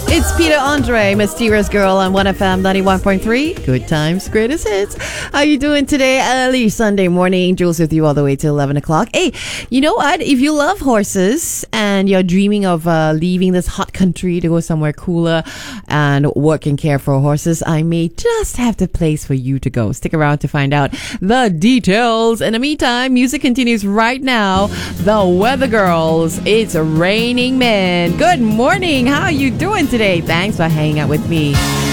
It's Peter Andre, Mysterious Girl on 1FM 91.3. Good times, greatest hits. How you doing today? Early Sunday morning. Jules with you all the way till 11 o'clock. Hey, you know what? If you love horses and you're dreaming of leaving this hot country to go somewhere cooler and work and care for horses, I may just have the place for you to go. Stick around to find out the details. In the meantime, music continues right now. The Weather Girls. It's raining men. Good morning. How are you doing today? Thanks for hanging out with me.